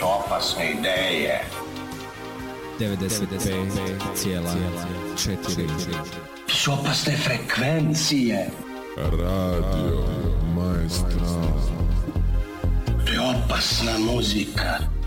su opasne ideje. 95,4. To su opasne frekvencije. Radio Maestral. To je opasna muzika.